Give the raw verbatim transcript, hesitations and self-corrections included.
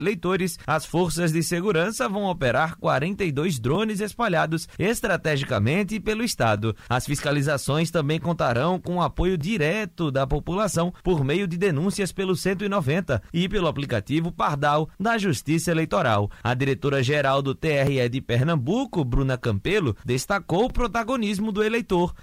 eleitores, as forças de segurança vão operar quarenta e dois drones espalhados estrategicamente pelo estado. As fiscalizações também contarão com o apoio direto da população por meio de denúncias pelo cento e noventa e pelo aplicativo Pardal da Justiça Eleitoral. A diretora-geral do T R E de Pernambuco, Bruna Campelo, destacou o protagonismo do eleitor